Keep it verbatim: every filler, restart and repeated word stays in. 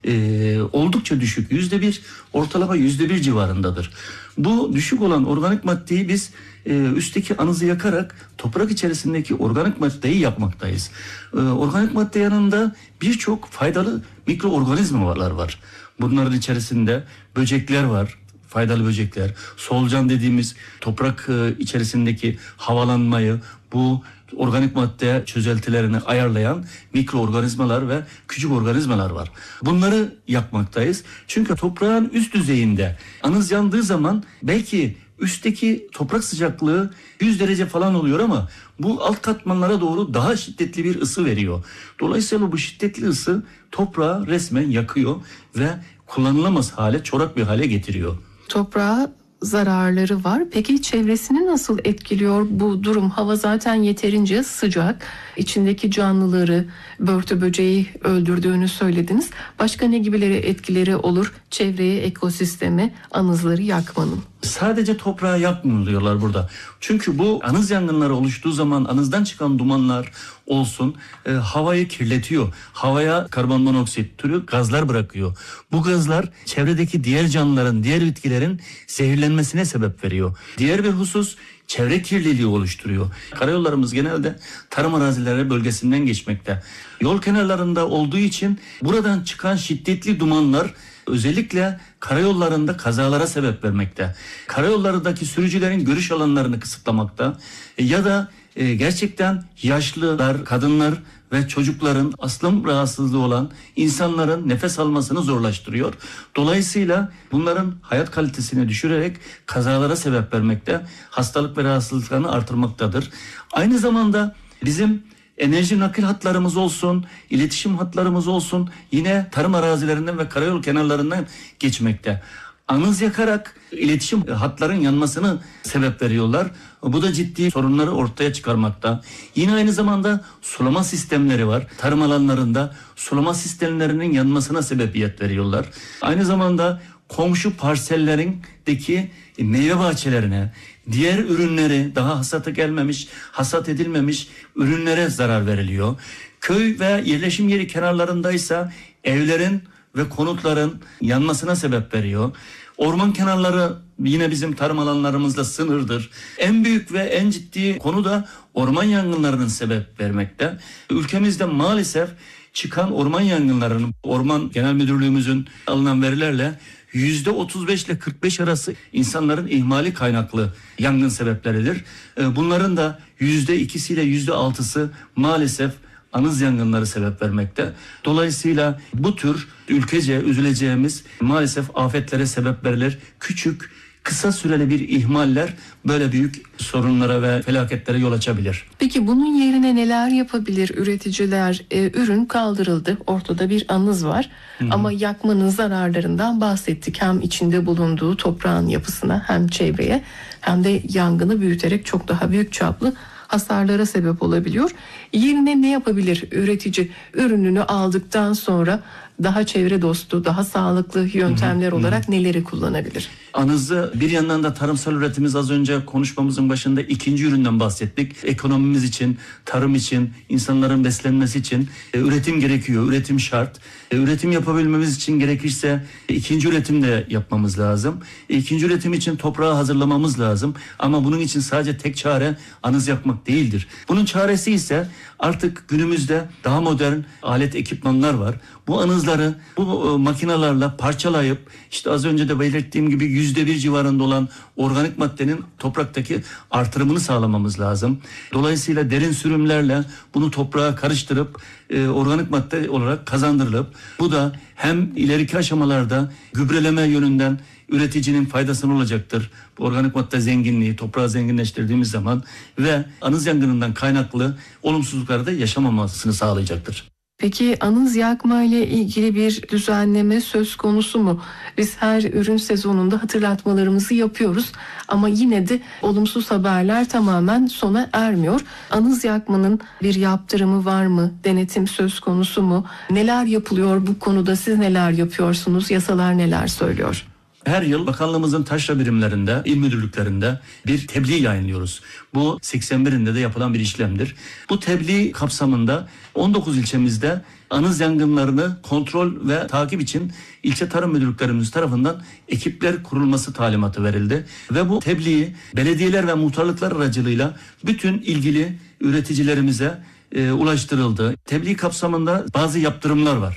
Ee, oldukça düşük. Yüzde bir, ortalama yüzde bir civarındadır. Bu düşük olan organik maddeyi biz e, üstteki anızı yakarak toprak içerisindeki organik maddeyi yakmaktayız. Ee, organik madde yanında birçok faydalı mikroorganizmalar var. Bunların içerisinde böcekler var. Faydalı böcekler, solucan dediğimiz toprak e, içerisindeki havalanmayı, bu organik madde çözeltilerini ayarlayan mikroorganizmalar ve küçük organizmalar var. Bunları yakmaktayız. Çünkü toprağın üst düzeyinde anız yandığı zaman belki üstteki toprak sıcaklığı yüz derece falan oluyor ama bu alt katmanlara doğru daha şiddetli bir ısı veriyor. Dolayısıyla bu şiddetli ısı toprağı resmen yakıyor ve kullanılamaz hale, çorak bir hale getiriyor. Toprağa zararları var. Peki çevresini nasıl etkiliyor bu durum? Hava zaten yeterince sıcak. İçindeki canlıları, börtü böceği öldürdüğünü söylediniz. Başka ne gibileri etkileri olur çevreye, ekosisteme, anızları yakmanın? Sadece toprağı yakmıyorlar burada. Çünkü bu anız yangınları oluştuğu zaman anızdan çıkan dumanlar olsun e, havayı kirletiyor. Havaya karbonmonoksit türü gazlar bırakıyor. Bu gazlar çevredeki diğer canlıların, diğer bitkilerin zehirlenmesine sebep veriyor. Diğer bir husus çevre kirliliği oluşturuyor. Karayollarımız genelde tarım arazileri bölgesinden geçmekte. Yol kenarlarında olduğu için buradan çıkan şiddetli dumanlar özellikle karayollarında kazalara sebep vermekte. Karayollarındaki sürücülerin görüş alanlarını kısıtlamakta ya da e, gerçekten yaşlılar, kadınlar ve çocukların astım rahatsızlığı olan insanların nefes almasını zorlaştırıyor. Dolayısıyla bunların hayat kalitesini düşürerek kazalara sebep vermekte, hastalık ve rahatsızlıklarını artırmaktadır. Aynı zamanda bizim enerji nakil hatlarımız olsun, iletişim hatlarımız olsun yine tarım arazilerinden ve karayol kenarlarından geçmekte. Anız yakarak iletişim hatların yanmasını sebep veriyorlar. Bu da ciddi sorunları ortaya çıkarmakta. Yine aynı zamanda sulama sistemleri var. Tarım alanlarında sulama sistemlerinin yanmasına sebebiyet veriyorlar. Aynı zamanda komşu parsellerindeki meyve bahçelerine, diğer ürünleri daha hasata gelmemiş, hasat edilmemiş ürünlere zarar veriliyor. Köy ve yerleşim yeri kenarlarındaysa evlerin ve konutların yanmasına sebep veriyor. Orman kenarları yine bizim tarım alanlarımızda sınırdır. En büyük ve en ciddi konu da orman yangınlarının sebep vermekte. Ülkemizde maalesef çıkan orman yangınlarının, Orman Genel Müdürlüğümüzün alınan verilerle yüzde otuz beş ile kırk beş arası insanların ihmali kaynaklı yangın sebepleridir. Bunların da yüzde ikisiyle yüzde altısı maalesef anız yangınları sebep vermekte. Dolayısıyla bu tür ülkece üzüleceğimiz maalesef afetlere sebep verilir. Küçük, kısa süreli bir ihmaller böyle büyük sorunlara ve felaketlere yol açabilir. Peki bunun yerine neler yapabilir üreticiler? Ee, ürün kaldırıldı, ortada bir anız var. Hı-hı. Ama yakmanın zararlarından bahsettik. Hem içinde bulunduğu toprağın yapısına hem çevreye hem de yangını büyüterek çok daha büyük çaplı hasarlara sebep olabiliyor. Yerine ne yapabilir üretici? Ürününü aldıktan sonra daha çevre dostu, daha sağlıklı yöntemler hı hı, olarak hı. neleri kullanabilir? Anızı bir yandan da tarımsal üretimimiz, az önce konuşmamızın başında ikinci üründen bahsettik. Ekonomimiz için, tarım için, insanların beslenmesi için e, üretim gerekiyor, üretim şart. E, üretim yapabilmemiz için gerekirse e, ikinci üretim de yapmamız lazım. E, ikinci üretim için toprağı hazırlamamız lazım. Ama bunun için sadece tek çare anız yakmak değildir. Bunun çaresi ise artık günümüzde daha modern alet, ekipmanlar var. Bu anızları bu e, makinalarla parçalayıp işte az önce de belirttiğim gibi yüzde bir civarında olan organik maddenin topraktaki artırımını sağlamamız lazım. Dolayısıyla derin sürümlerle bunu toprağa karıştırıp e, organik madde olarak kazandırılıp bu da hem ileriki aşamalarda gübreleme yönünden üreticinin faydasına olacaktır. Bu organik madde zenginliği, toprağı zenginleştirdiğimiz zaman ve anız yangınından kaynaklı olumsuzlukları da yaşamamasını sağlayacaktır. Peki anız yakma ile ilgili bir düzenleme söz konusu mu? Biz her ürün sezonunda hatırlatmalarımızı yapıyoruz ama yine de olumsuz haberler tamamen sona ermiyor. Anız yakmanın bir yaptırımı var mı? Denetim söz konusu mu? Neler yapılıyor bu konuda? Siz neler yapıyorsunuz? Yasalar neler söylüyor? Her yıl bakanlığımızın taşra birimlerinde, il müdürlüklerinde bir tebliğ yayınlıyoruz. Bu seksen birinde de yapılan bir işlemdir. Bu tebliğ kapsamında on dokuz ilçemizde anız yangınlarını kontrol ve takip için ilçe tarım müdürlüklerimiz tarafından ekipler kurulması talimatı verildi. Ve bu tebliği belediyeler ve muhtarlıklar aracılığıyla bütün ilgili üreticilerimize e, ulaştırıldı. Tebliğ kapsamında bazı yaptırımlar var.